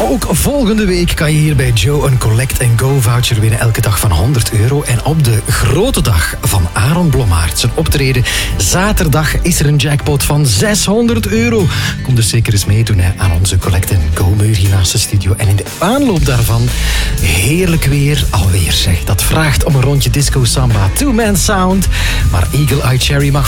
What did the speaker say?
Ook volgende week kan je hier bij Joe een collect-and-go voucher winnen. Elke dag van €100. En op de grote dag van Aaron Blommaert zijn optreden zaterdag is er een jackpot van €600. Kom dus zeker eens meedoen aan onze collect-and-go-muur hier naast de studio. En in de aanloop daarvan heerlijk weer alweer zeg. Dat vraagt om een rondje disco samba, two-man sound. Maar Eagle Eye Cherry mag